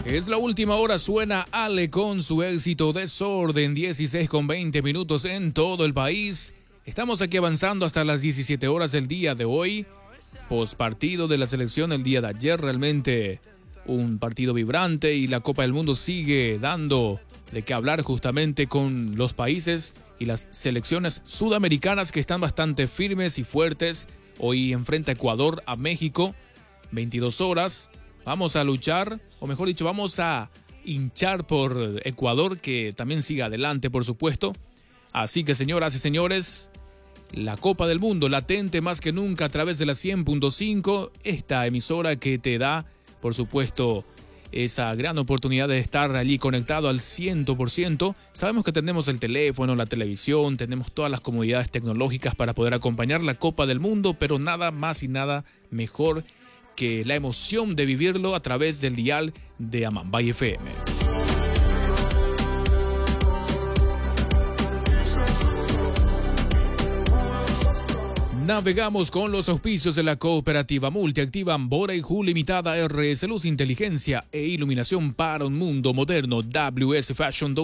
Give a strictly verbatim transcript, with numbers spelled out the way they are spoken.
Es la última hora, suena Ale con su éxito Desorden, dieciséis con veinte minutos en todo el país. Estamos aquí avanzando hasta las diecisiete horas del día de hoy. Postpartido de la selección el día de ayer, realmente un partido vibrante y la Copa del Mundo sigue dando de qué hablar justamente con los países y las selecciones sudamericanas que están bastante firmes y fuertes. Hoy enfrenta Ecuador a México, veintidós horas. Vamos a luchar, o mejor dicho, vamos a hinchar por Ecuador, que también siga adelante, por supuesto. Así que, señoras y señores, la Copa del Mundo latente más que nunca a través de la cien punto cinco, esta emisora que te da, por supuesto, esa gran oportunidad de estar allí conectado al cien por ciento. Sabemos que tenemos el teléfono, la televisión, tenemos todas las comodidades tecnológicas para poder acompañar la Copa del Mundo, pero nada más y nada mejor que la emoción de vivirlo a través del dial de Amambay F M. Navegamos con los auspicios de la cooperativa multiactiva Ambora y Ju Limitada, R S Luz, Inteligencia e Iluminación para un mundo moderno, W S Fashion